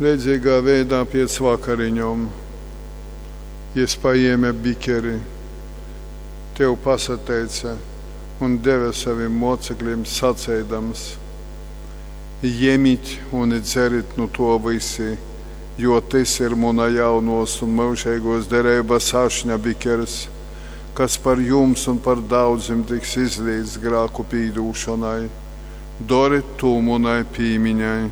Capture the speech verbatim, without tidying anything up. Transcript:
līdzīgā veidā pēc vakariņām. Jis paēma bikeri, tev pasateica un deva saviem mocekļiem sacēdams: Ņemiet un dzerit no to visi, jo tas ir mana jaunos un mūžīgos derības ašņa bikeris, kas par jums un par daudziem tiks izlīdz grēku pīdūšanai. Dariet to manai piemiņai.